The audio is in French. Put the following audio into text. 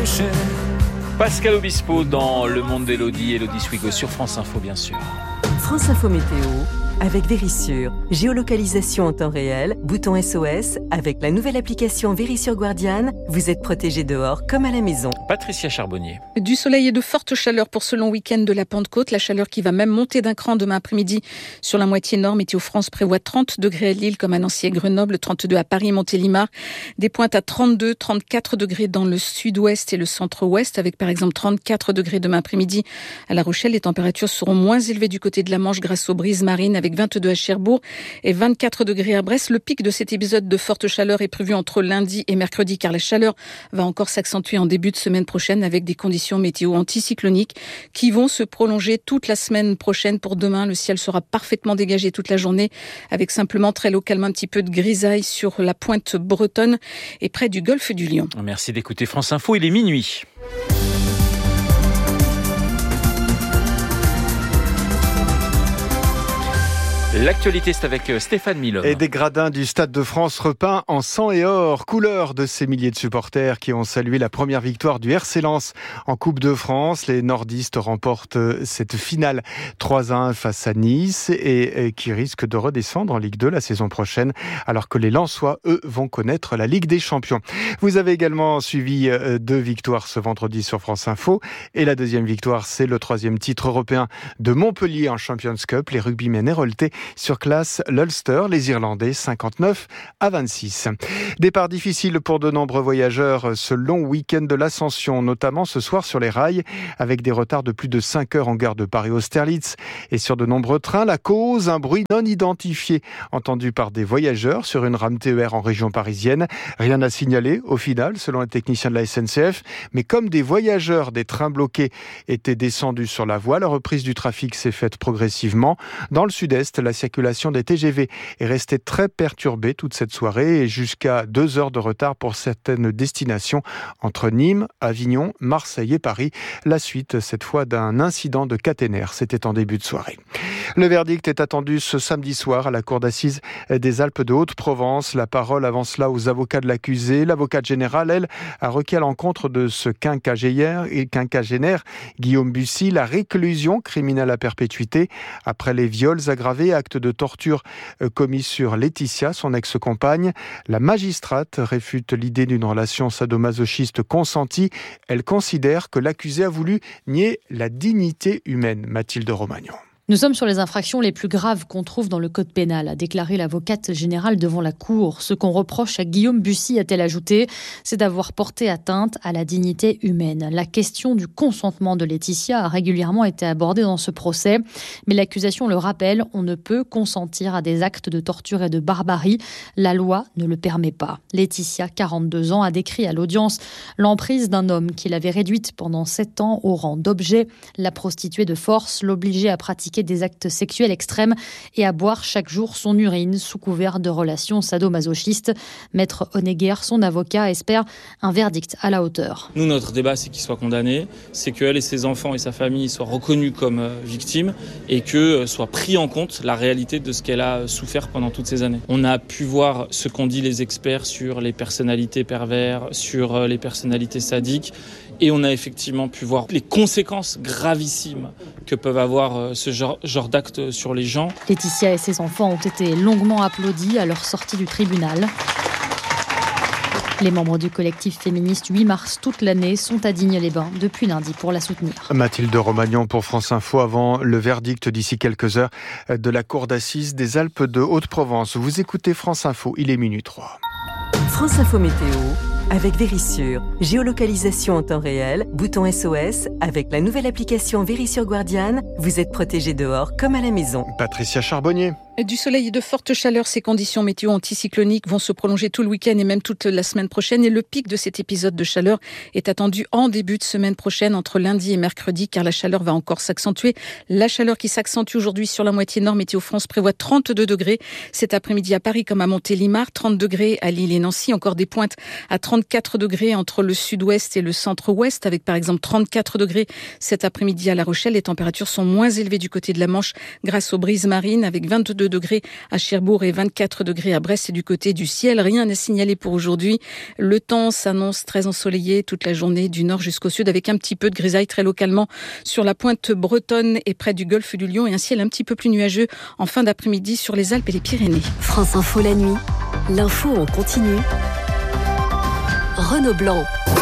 ocean. Pascal Obispo dans Le Monde d'Élodie, Élodie Swigo sur France Info bien sûr. France Info Météo avec Vérissure. Géolocalisation en temps réel, bouton SOS. Avec la nouvelle application Vérissure Guardian, vous êtes protégé dehors comme à la maison. Patricia Charbonnier. Du soleil et de fortes chaleurs pour ce long week-end de la Pentecôte. La chaleur qui va même monter d'un cran demain après-midi sur la moitié nord. Météo France prévoit 30 degrés à Lille comme à Nancy et Grenoble, 32 à Paris et Montélimar. Des pointes à 32, 34 degrés dans le sud-ouest et le centre-ouest avec par exemple 34 degrés demain après-midi à La Rochelle. Les températures seront moins élevées du côté de la Manche grâce aux brises marines avec 22 à Cherbourg et 24 degrés à Brest. Le pic de cet épisode de forte chaleur est prévu entre lundi et mercredi car la chaleur va encore s'accentuer en début de semaine prochaine avec des conditions météo anticycloniques qui vont se prolonger toute la semaine prochaine. Pour demain, le ciel sera parfaitement dégagé toute la journée avec simplement très localement un petit peu de grisaille sur la pointe bretonne et près du golfe du Lion. Merci d'écouter France Info, il est minuit. L'actualité, c'est avec Stéphane Milhomme. Et des gradins du Stade de France repeints en sang et or, couleur de ces milliers de supporters qui ont salué la première victoire du RC Lens en Coupe de France. Les nordistes remportent cette finale 3-1 face à Nice et qui risquent de redescendre en Ligue 2 la saison prochaine, alors que les Lensois, eux, vont connaître la Ligue des Champions. Vous avez également suivi 2 victoires ce vendredi sur France Info. Et la deuxième victoire, c'est le 3e titre européen de Montpellier en Champions Cup. Les rugbymen héroltais surclassent l'Ulster, les Irlandais 59-26. Départ difficile pour de nombreux voyageurs ce long week-end de l'Ascension, notamment ce soir sur les rails, avec des retards de plus de 5 heures en gare de Paris-Austerlitz. Et sur de nombreux trains, la cause, un bruit non identifié, entendu par des voyageurs sur une rame TER en région parisienne. Rien à signaler au final, selon les techniciens de la SNCF. Mais comme des voyageurs des trains bloqués étaient descendus sur la voie, la reprise du trafic s'est faite progressivement. Dans le sud-est, la circulation des TGV est restée très perturbée toute cette soirée et jusqu'à 2 heures de retard pour certaines destinations entre Nîmes, Avignon, Marseille et Paris. La suite, cette fois, d'un incident de caténaire. C'était en début de soirée. Le verdict est attendu ce samedi soir à la cour d'assises des Alpes de Haute-Provence. La parole avance là aux avocats de l'accusé. L'avocate générale, elle, a requis à l'encontre de ce quinquagénaire Guillaume Bussy la réclusion criminelle à perpétuité après les viols aggravés, actes de torture commis sur Laetitia, son ex-compagne. La magistrate réfute l'idée d'une relation sadomasochiste consentie. Elle considère que l'accusé a voulu nier la dignité humaine. Mathilde Romagnon. Nous sommes sur les infractions les plus graves qu'on trouve dans le code pénal, a déclaré l'avocate générale devant la cour. Ce qu'on reproche à Guillaume Bussy, a-t-elle ajouté, c'est d'avoir porté atteinte à la dignité humaine. La question du consentement de Laetitia a régulièrement été abordée dans ce procès, mais l'accusation le rappelle, on ne peut consentir à des actes de torture et de barbarie. La loi ne le permet pas. Laetitia, 42 ans, a décrit à l'audience l'emprise d'un homme qui l'avait réduite pendant 7 ans au rang d'objet, la prostituée de force, l'obligeait à pratiquer des actes sexuels extrêmes et à boire chaque jour son urine sous couvert de relations sadomasochistes. Maître Honegger, son avocat, espère un verdict à la hauteur. Nous, notre débat, c'est qu'il soit condamné, c'est qu'elle et ses enfants et sa famille soient reconnus comme victimes et que soit pris en compte la réalité de ce qu'elle a souffert pendant toutes ces années. On a pu voir ce qu'ont dit les experts sur les personnalités pervers, sur les personnalités sadiques, et on a effectivement pu voir les conséquences gravissimes que peuvent avoir ce genre d'actes sur les gens. Laetitia et ses enfants ont été longuement applaudis à leur sortie du tribunal. Les membres du collectif féministe 8 mars toute l'année sont à Digne-les-Bains depuis lundi pour la soutenir. Mathilde Romagnon pour France Info avant le verdict d'ici quelques heures de la cour d'assises des Alpes de Haute-Provence. Vous écoutez France Info, il est minuit 3. France Info Météo avec Vérissure. Géolocalisation en temps réel, bouton SOS. Avec la nouvelle application Vérissure Guardian, vous êtes protégé dehors comme à la maison. Patricia Charbonnier. Du soleil et de fortes chaleurs, ces conditions météo anticycloniques vont se prolonger tout le week-end et même toute la semaine prochaine. Et le pic de cet épisode de chaleur est attendu en début de semaine prochaine, entre lundi et mercredi, car la chaleur va encore s'accentuer. La chaleur qui s'accentue aujourd'hui sur la moitié nord, Météo France prévoit 32 degrés cet après-midi à Paris comme à Montélimar, 30 degrés à Lille et Nancy, encore des pointes à 34 degrés entre le sud-ouest et le centre-ouest, avec par exemple 34 degrés cet après-midi à La Rochelle. Les températures sont moins élevées du côté de la Manche grâce aux brises marines, avec 22 22 degrés à Cherbourg et 24 degrés à Brest. Et du côté du ciel, rien n'est signalé pour aujourd'hui. Le temps s'annonce très ensoleillé toute la journée du nord jusqu'au sud avec un petit peu de grisaille très localement sur la pointe bretonne et près du golfe du Lion et un ciel un petit peu plus nuageux en fin d'après-midi sur les Alpes et les Pyrénées. France Info la nuit, l'info en continu. Renaud Blanc.